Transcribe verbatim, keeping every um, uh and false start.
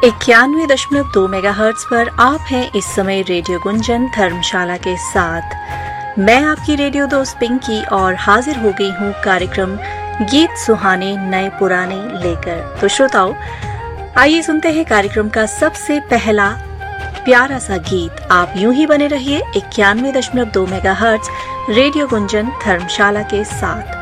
इक्यानवे दशमलव दो मेगाहर्ट्ज पर आप हैं इस समय रेडियो गुंजन धर्मशाला के साथ। मैं आपकी रेडियो दोस्त पिंकी और हाजिर हो गई हूँ कार्यक्रम गीत सुहाने नए पुराने लेकर। तो श्रोताओं, आइए सुनते हैं कार्यक्रम का सबसे पहला प्यारा सा गीत। आप यूं ही बने रहिए इक्यानवे दशमलव दो मेगाहर्ट्ज रेडियो गुंजन धर्मशाला के साथ।